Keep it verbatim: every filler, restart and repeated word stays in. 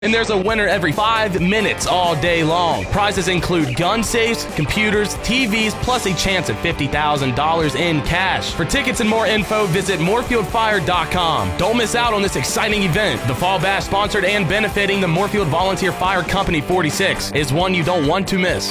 And there's a winner every five minutes all day long. Prizes include gun safes, computers, T Vs, plus a chance at fifty thousand dollars in cash. For tickets and more info, visit moorfield fire dot com. Don't miss out on this exciting event. The Fall Bash, sponsored and benefiting the Moorfield Volunteer Fire Company forty-six, is one you don't want to miss.